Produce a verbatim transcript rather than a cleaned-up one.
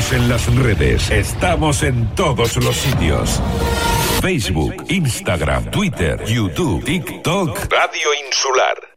Síguenos en las redes. Estamos en todos los sitios. Facebook, Instagram, Twitter, YouTube, TikTok. Radio Insular.